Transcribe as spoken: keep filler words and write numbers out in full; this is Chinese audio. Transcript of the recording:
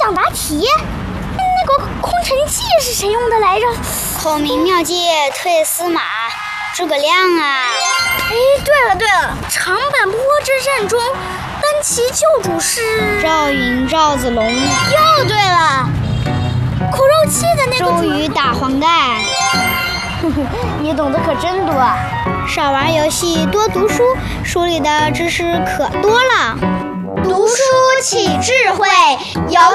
想答题。那个空城计是谁用的来着？ 孔明妙计退司马，诸葛亮啊！ 哎，对了对了，长坂坡之战中，单骑救主是赵云、赵子龙。 又对了，苦肉计的那个周瑜打黄盖。 你懂得可真多啊！ 少玩游戏，多读书，书里的知识可多了。 读书起智慧，游